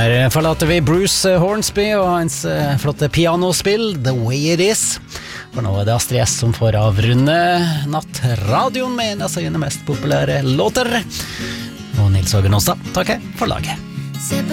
Her forlater vi Bruce Hornsby og hans flotte pianospill The Way It Is. For nå det Astrid S som får avrunde nattradioen med en av sine mest populære låter. Og Nils Åge Nåstad takker for laget.